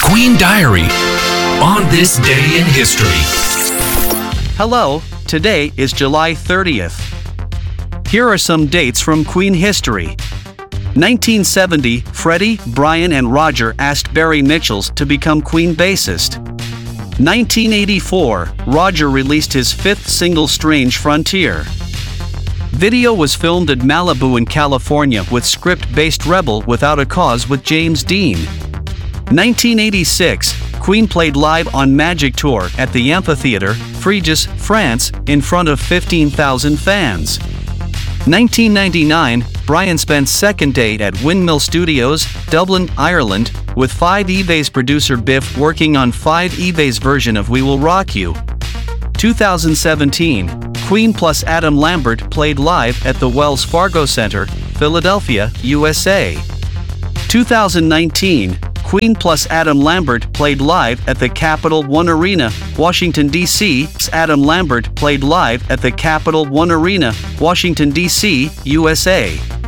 Queen Diary on this day in history. Hello, today is July 30th. Here are some dates from Queen history. 1970, Freddie, Brian and Roger asked Barry Mitchells to become Queen bassist. 1984, Roger released his fifth single Strange Frontier. Video was filmed at Malibu in California with script-based Rebel Without a Cause with James Dean. 1986, Queen played live on Magic Tour at the Amphitheatre, Fréjus, France, in front of 15,000 fans. 1999, Brian spent second date at Windmill Studios, Dublin, Ireland, with 5eBay's producer Biff working on 5eBay's version of We Will Rock You. 2017, Queen plus Adam Lambert played live at the Wells Fargo Center, Philadelphia, USA. 2019, Queen plus Adam Lambert played live at the Capital One Arena, Washington, D.C. Adam Lambert played live at the Capital One Arena, Washington, D.C., USA.